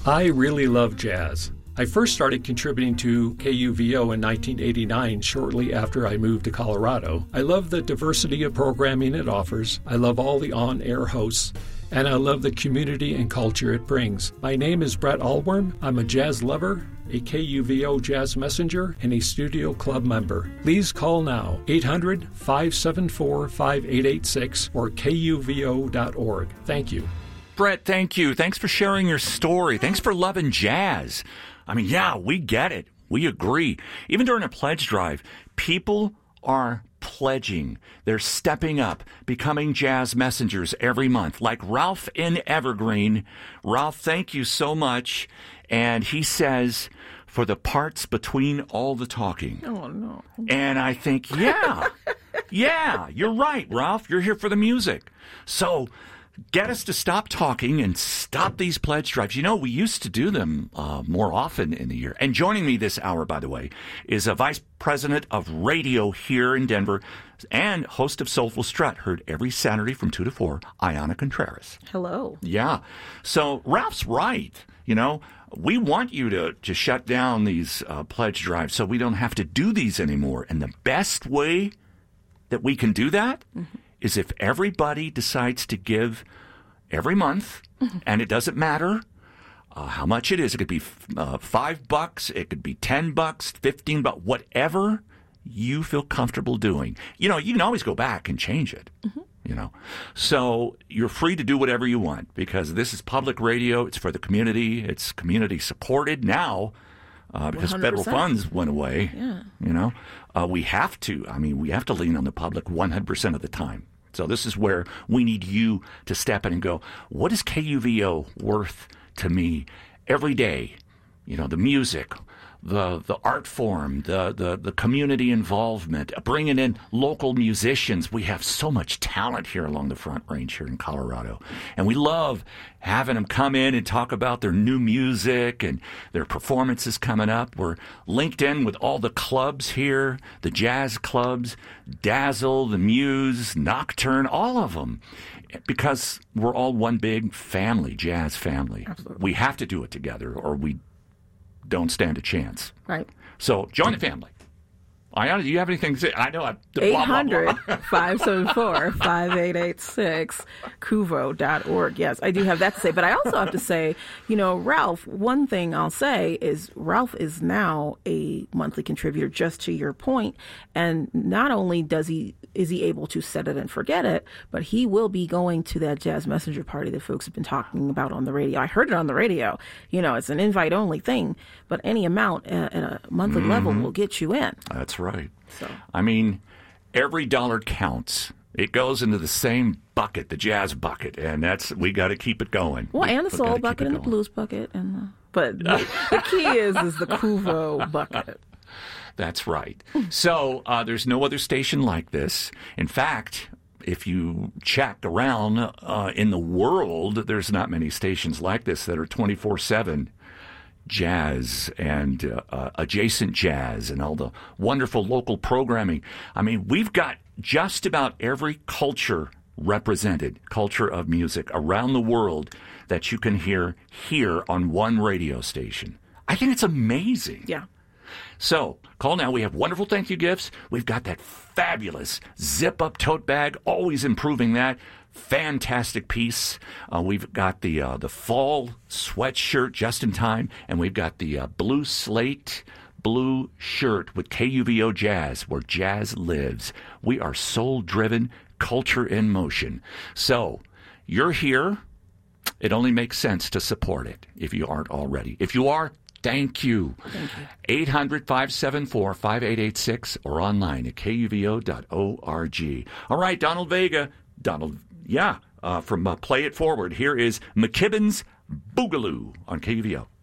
I really love jazz. I first started contributing to KUVO in 1989, shortly after I moved to Colorado. I love the diversity of programming it offers. I love all the on-air hosts. And I love the community and culture it brings. My name is Brett Allworm. I'm a jazz lover, a KUVO Jazz Messenger, and a Studio Club member. Please call now, 800-574-5886 or kuvo.org. Thank you. Brett, thank you. Thanks for sharing your story. Thanks for loving jazz. I mean, yeah, we get it. We agree. Even during a pledge drive, people are pledging. They're stepping up, becoming jazz messengers every month, like Ralph in Evergreen. Ralph, thank you so much. And he says, for the parts between all the talking. Oh, no. And I think, yeah, you're right, Ralph. You're here for the music. So get us to stop talking and stop these pledge drives. You know, we used to do them more often in the year. And joining me this hour, by the way, is a vice president of radio here in Denver and host of Soulful Strut, heard every Saturday from 2 to 4, Ayana Contreras. Hello. Yeah. So Ralph's right. You know, we want you to shut down these pledge drives so we don't have to do these anymore. And the best way that we can do that is if everybody decides to give every month, and it doesn't matter how much it is. It could be $5, it could be $10, $15, whatever you feel comfortable doing. You know, you can always go back and change it. You know, so you're free to do whatever you want because this is public radio. It's for the community. It's community supported now because 100%. Federal funds went away. Yeah. You know, we have to. I mean, we have to lean on the public 100% of the time. So this is where we need you to step in and go, what is KUVO worth to me every day? You know, the music, the art form, the community involvement, bringing in local musicians. We have so much talent here along the Front Range here in Colorado. And we love having them come in and talk about their new music and their performances coming up. We're linked in with all the clubs here, the jazz clubs, Dazzle, the Muse, Nocturne, all of them. Because we're all one big family, jazz family. Absolutely. We have to do it together or we don't stand a chance. Right. So join the family. Ayana, do you have anything to say? I know. 800-574-5886, kuvo.org. Yes, I do have that to say. But I also have to say, you know, Ralph, one thing I'll say is Ralph is now a monthly contributor, just to your point. And not only is he able to set it and forget it, but he will be going to that Jazz Messenger party that folks have been talking about on the radio. I heard it on the radio. You know, it's an invite-only thing, but any amount at a monthly level will get you in. That's right. So. I mean, every dollar counts. It goes into the same bucket, the jazz bucket, and we got to keep it going. Well, and the soul bucket and the blues bucket, but the key is the Kuvo bucket. That's right. So there's no other station like this. In fact, if you check around in the world, there's not many stations like this that are 24/7 jazz and adjacent jazz and all the wonderful local programming. I mean, we've got just about every culture represented, culture of music around the world that you can hear here on one radio station. I think it's amazing. Yeah. So, call now. We have wonderful thank you gifts. We've got that fabulous zip-up tote bag, always improving that. Fantastic piece. We've got the fall sweatshirt just in time, and we've got the blue slate blue shirt with KUVO Jazz, where jazz lives. We are soul-driven, culture in motion. So, you're here. It only makes sense to support it if you aren't already. If you are, thank you. Thank you. 800-574-5886 or online at kuvo.org. All right, Donald Vega. Donald, from Play It Forward. Here is McKibben's Boogaloo on KUVO.